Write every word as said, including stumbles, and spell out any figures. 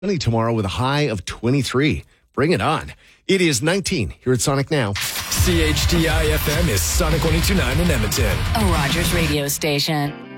Sunny tomorrow with a high of twenty-three. Bring it on. It is nineteen here at Sonic Now. C H D I F M is Sonic one oh two point nine in Edmonton. A Rogers radio station.